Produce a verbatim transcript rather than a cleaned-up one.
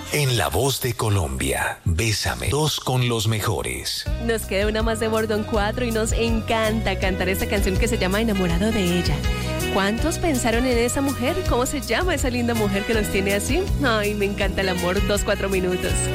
En La Voz de Colombia, Bésame, dos con los mejores. Nos queda una más de Bordón cuatro y nos encanta cantar esta canción que se llama Enamorado de ella. ¿Cuántos pensaron en esa mujer? ¿Cómo se llama esa linda mujer que nos tiene así? Ay, me encanta el amor, dos, cuatro minutos.